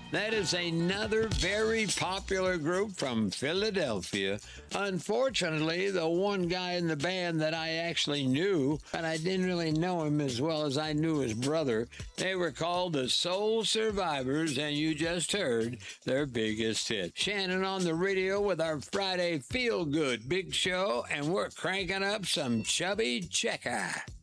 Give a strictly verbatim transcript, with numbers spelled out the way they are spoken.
That is another very popular group from Philadelphia. Unfortunately, the one guy in the band that I actually knew, but I didn't really know him as well as I knew his brother, they were called the Soul Survivors, and you just heard their biggest hit. Shannon on the radio with our Friday Feel Good Big Show, and we're cranking up some Chubby Checker.